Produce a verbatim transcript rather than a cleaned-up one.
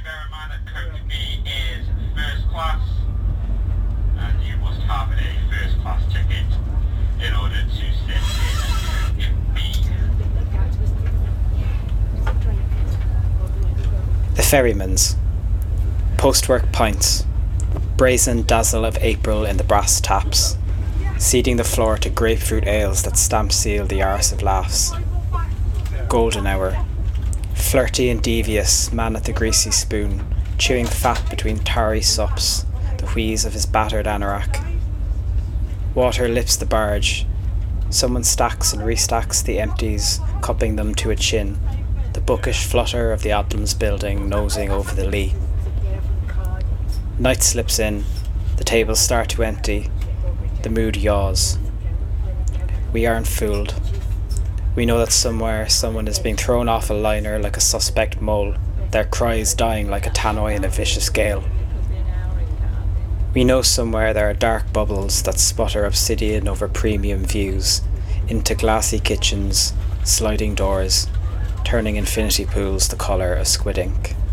ferryman at Kirkby is first class, and you must have a first class ticket in order to sit in Kirkby. The Ferryman's. Postwork pints. Brazen dazzle of April in the brass taps, seeding the floor to grapefruit ales that stamp seal the arse of laughs. Golden hour. Flirty and devious, man at the greasy spoon, chewing fat between tarry sups, the wheeze of his battered anorak. Water lips the barge. Someone stacks and restacks the empties, cupping them to a chin, the bookish flutter of the Adams building nosing over the lee. Night slips in, the tables start to empty, the mood yaws. We aren't fooled. We know that somewhere someone is being thrown off a liner like a suspect mole, their cries dying like a tannoy in a vicious gale. We know somewhere there are dark bubbles that sputter obsidian over premium views, into glassy kitchens, sliding doors, turning infinity pools the colour of squid ink.